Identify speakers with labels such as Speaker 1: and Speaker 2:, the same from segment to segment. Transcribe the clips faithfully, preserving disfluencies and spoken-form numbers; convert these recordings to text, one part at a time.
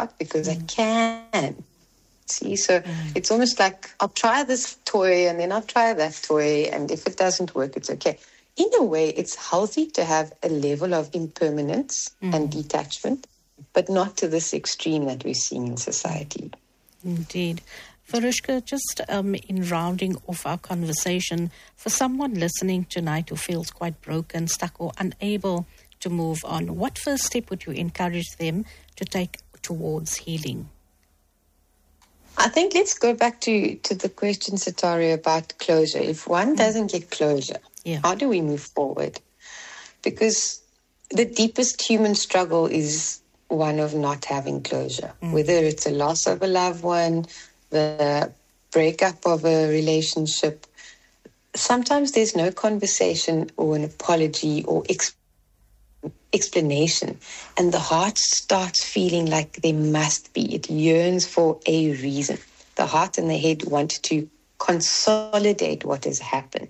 Speaker 1: out because mm. I can. See, so mm. it's almost like I'll try this toy and then I'll try that toy, and if it doesn't work, it's okay. In a way, it's healthy to have a level of impermanence mm. and detachment, but not to this extreme that we're seeing in society.
Speaker 2: Indeed. Farishka, just um, in rounding off our conversation, for someone listening tonight who feels quite broken, stuck, or unable to move on, what first step would you encourage them to take towards healing?
Speaker 1: I think let's go back to, to the question, Sitara, about closure. If one doesn't get closure, yeah. how do we move forward? Because the deepest human struggle is one of not having closure, mm. whether it's a loss of a loved one, the breakup of a relationship. Sometimes there's no conversation or an apology or exp- explanation, and the heart starts feeling like there must be. It yearns for a reason. The heart and the head want to consolidate what has happened.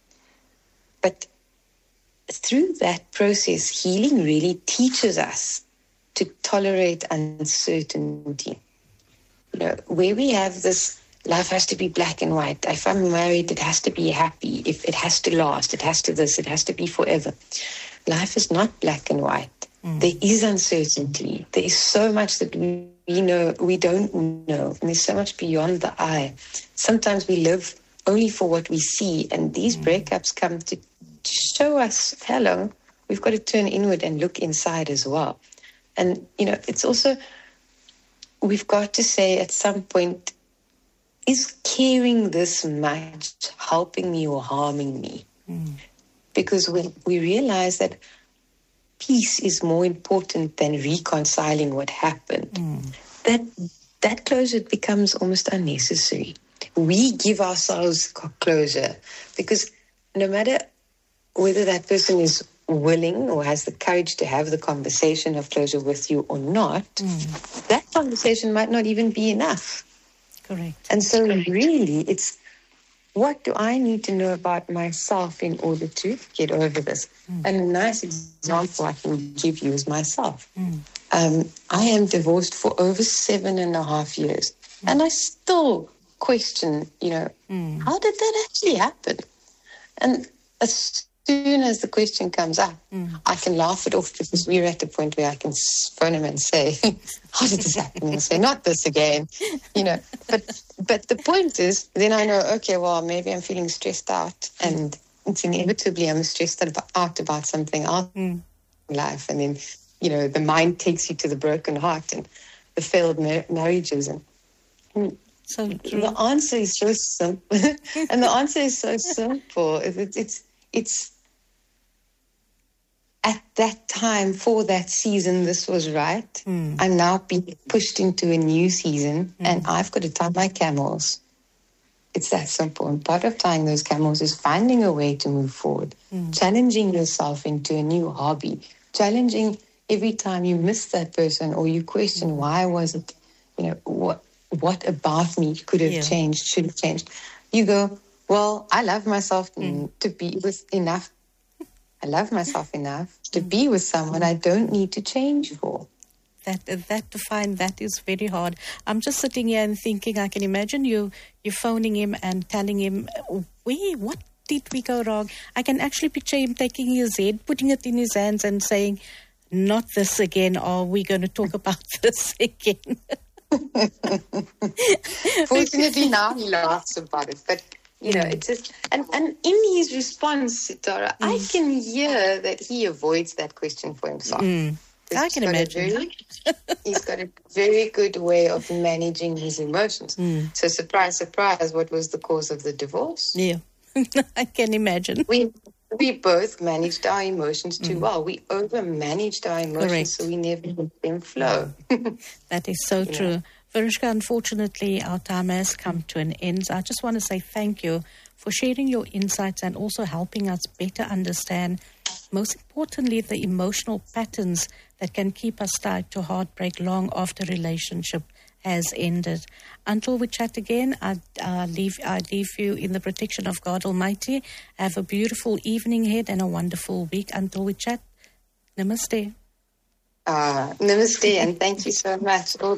Speaker 1: But through that process, healing really teaches us to tolerate uncertainty. You know, where we have this, life has to be black and white. If I'm married, it has to be happy. If it has to last, it has to this, it has to be forever. Life is not black and white. Mm. There is uncertainty. There is so much that we, we know, we don't know. And there's so much beyond the eye. Sometimes we live only for what we see. And these mm. breakups come to, to show us, hello, we've got to turn inward and look inside as well. And, you know, it's also, we've got to say at some point, is caring this much helping me or harming me? Mm. Because when we realize that peace is more important than reconciling what happened, mm. that that closure becomes almost unnecessary. We give ourselves closure because no matter whether that person is willing or has the courage to have the conversation of closure with you or not, mm. that conversation might not even be enough.
Speaker 2: Correct.
Speaker 1: And so really it's, what do I need to know about myself in order to get over this? Mm. And a nice example I can give you is myself. Mm. Um, I am divorced for over seven and a half years. Mm. And I still question, you know, mm. how did that actually happen? And as soon as the question comes up, mm. I can laugh it off because we're at the point where I can phone him and say, how did this happen? And say, not this again, you know. But but the point is, then I know, okay, well, maybe I'm feeling stressed out and it's inevitably I'm stressed out about something else mm. in life. And then, you know, the mind takes you to the broken heart and the failed mar- marriages. And, and
Speaker 2: so true.
Speaker 1: The answer is so simple. And the answer is so simple. It's, it's, it's, at that time, for that season, this was right. Mm. I'm now being pushed into a new season, mm. and I've got to tie my camels. It's that simple. And part of tying those camels is finding a way to move forward, mm. challenging yourself into a new hobby, challenging every time you miss that person or you question, mm. why was it, you know, what what about me could have yeah. changed, should have changed. You go, well, I love myself mm. to be with enough. I love myself enough to be with someone I don't need to change for.
Speaker 2: That that to find that is very hard. I'm just sitting here and thinking, I can imagine you you phoning him and telling him, we what did we go wrong? I can actually picture him taking his head, putting it in his hands and saying, not this again, are we going to talk about this again?
Speaker 1: Fortunately now he laughs about it, but you know, it's just, and, and in his response, Tara, mm. I can hear that he avoids that question for himself.
Speaker 2: Mm. I can imagine.
Speaker 1: Very, he's got a very good way of managing his emotions. Mm. So surprise, surprise, what was the cause of the divorce?
Speaker 2: Yeah, I can imagine.
Speaker 1: We we both managed our emotions too mm. well. We over-managed our emotions, Correct. So we never let them flow.
Speaker 2: That is so true. Know? Farishka, unfortunately, our time has come to an end. I just want to say thank you for sharing your insights and also helping us better understand, most importantly, the emotional patterns that can keep us tied to heartbreak long after relationship has ended. Until we chat again, I, uh, leave, I leave you in the protection of God Almighty. Have a beautiful evening ahead and a wonderful week. Until we chat, namaste.
Speaker 1: Uh, namaste, and thank you so much. All